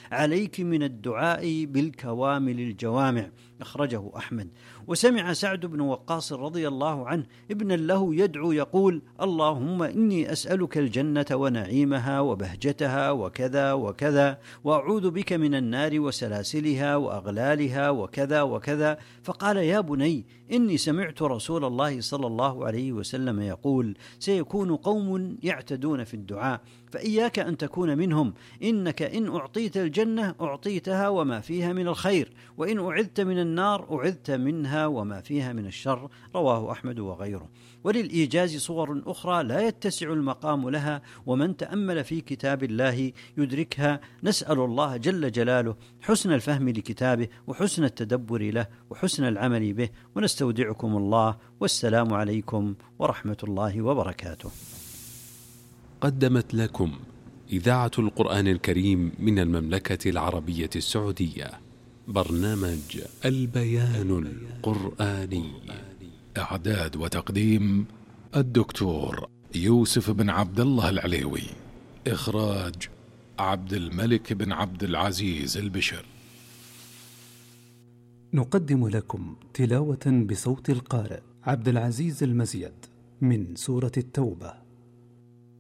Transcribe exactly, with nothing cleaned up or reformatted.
عليك من الدعاء بالكوامل الجوامع، أخرجه أحمد. وسمع سعد بن وقاص رضي الله عنه ابنا له يدعو يقول: اللهم إني أسألك الجنة ونعيمها وبهجتها وكذا وكذا، وأعوذ بك من النار وسلاسلها وأغلالها وكذا وكذا. فقال: يا بني، إني سمعت رسول الله صلى الله عليه وسلم يقول: سيكون قوم يعتدون في الدعاء، فإياك أن تكون منهم، إنك إن أعطيت الجنة أعطيتها وما فيها من الخير، وإن أعذت من النار أعذت منها وما فيها من الشر. رواه أحمد وغيره. وللإيجاز صور أخرى لا يتسع المقام لها، ومن تأمل في كتاب الله يدركها. نسأل الله جل جلاله حسن الفهم لكتابه وحسن التدبر له وحسن العمل به، ونستودعكم الله، والسلام عليكم ورحمة الله وبركاته. قدمت لكم إذاعة القرآن الكريم من المملكة العربية السعودية برنامج البيان القرآني. إعداد وتقديم الدكتور يوسف بن عبد الله العليوي. إخراج عبد الملك بن عبد العزيز البشر. نقدم لكم تلاوة بصوت القارئ عبد العزيز المزيد من سورة التوبة.